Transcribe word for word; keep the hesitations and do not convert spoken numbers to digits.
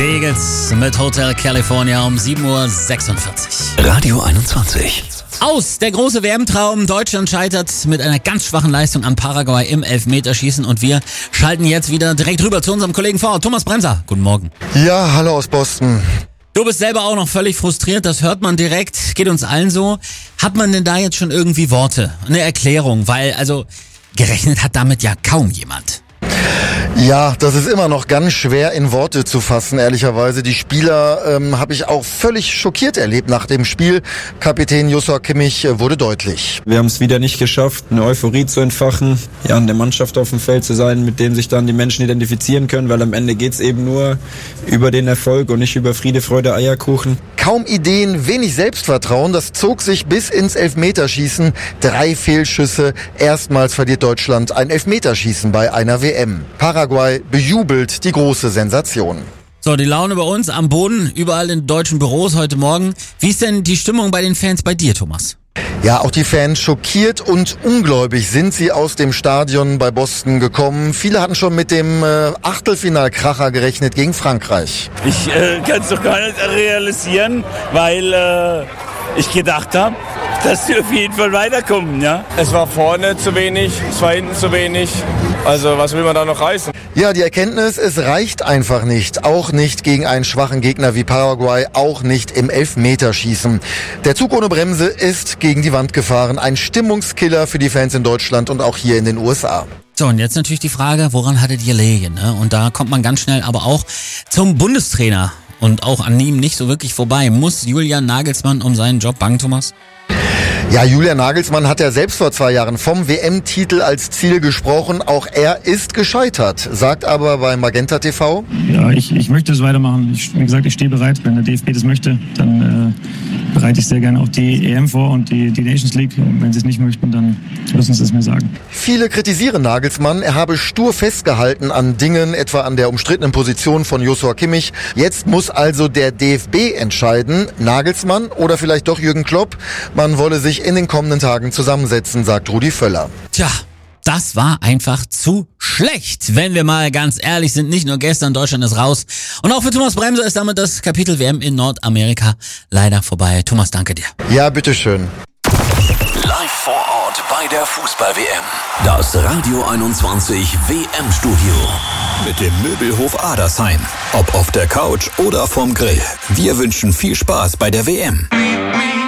Eagles mit Hotel California um sieben Uhr sechsundvierzig. Radio einundzwanzig. Aus, der große W M-Traum. Deutschland scheitert mit einer ganz schwachen Leistung an Paraguay im Elfmeterschießen und wir schalten jetzt wieder direkt rüber zu unserem Kollegen vor Ort, Thomas Bremser. Guten Morgen. Ja, hallo aus Boston. Du bist selber auch noch völlig frustriert, das hört man direkt, geht uns allen so. Hat man denn da jetzt schon irgendwie Worte, eine Erklärung? Weil, also, gerechnet hat damit ja kaum jemand. Ja, das ist immer noch ganz schwer in Worte zu fassen, ehrlicherweise. Die Spieler ähm, habe ich auch völlig schockiert erlebt nach dem Spiel. Kapitän Joshua Kimmich äh, wurde deutlich. Wir haben es wieder nicht geschafft, eine Euphorie zu entfachen, ja, an der Mannschaft auf dem Feld zu sein, mit dem sich dann die Menschen identifizieren können, weil am Ende geht's eben nur über den Erfolg und nicht über Friede, Freude, Eierkuchen. Kaum Ideen, wenig Selbstvertrauen, das zog sich bis ins Elfmeterschießen. Drei Fehlschüsse, erstmals verliert Deutschland ein Elfmeterschießen bei einer W M. Paraguay bejubelt die große Sensation. So, die Laune bei uns am Boden, überall in deutschen Büros heute Morgen. Wie ist denn die Stimmung bei den Fans bei dir, Thomas? Ja, auch die Fans schockiert und ungläubig sind sie aus dem Stadion bei Boston gekommen. Viele hatten schon mit dem äh, Achtelfinalkracher gerechnet gegen Frankreich. Ich äh, kann es doch gar nicht realisieren, weil äh, ich gedacht habe, dass sie auf jeden Fall weiterkommen, ja. Es war vorne zu wenig, es war hinten zu wenig. Also was will man da noch reißen? Ja, die Erkenntnis, es reicht einfach nicht. Auch nicht gegen einen schwachen Gegner wie Paraguay, auch nicht im Elfmeterschießen. Der Zug ohne Bremse ist gegen die Wand gefahren. Ein Stimmungskiller für die Fans in Deutschland und auch hier in den U S A. So, und jetzt natürlich die Frage, woran hattet ihr gelegen? Ne? Und da kommt man ganz schnell aber auch zum Bundestrainer. Und auch an ihm nicht so wirklich vorbei. Muss Julian Nagelsmann um seinen Job bangen, Thomas? Ja, Julian Nagelsmann hat ja selbst vor zwei Jahren vom W M-Titel als Ziel gesprochen. Auch er ist gescheitert, sagt aber bei Magenta T V. Ja, ich, ich möchte es weitermachen. Ich, wie gesagt, ich stehe bereit. Wenn der D F B das möchte, dann äh, bereite ich sehr gerne auch die E M vor und die, die Nations League. Wenn sie es nicht möchten, dann müssen sie es mir sagen. Viele kritisieren Nagelsmann. Er habe stur festgehalten an Dingen, etwa an der umstrittenen Position von Joshua Kimmich. Jetzt muss also der D F B entscheiden, Nagelsmann oder vielleicht doch Jürgen Klopp. Man wolle sich in den kommenden Tagen zusammensetzen, sagt Rudi Völler. Tja, das war einfach zu schlecht. Wenn wir mal ganz ehrlich sind, nicht nur gestern, Deutschland ist raus. Und auch für Thomas Bremser ist damit das Kapitel W M in Nordamerika leider vorbei. Thomas, danke dir. Ja, bitteschön. Live vor Ort bei der Fußball-W M. Das Radio einundzwanzig W M-Studio. Mit dem Möbelhof Adersheim. Ob auf der Couch oder vom Grill. Wir wünschen viel Spaß bei der W M.